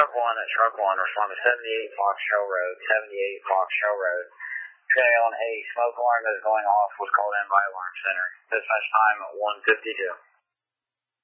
Truck 1, respond to 78 Fox Trail Road, 78 Fox Trail Road. Trail on a smoke alarm that is going off was called in by Alarm Center. Dispatch time 1:52.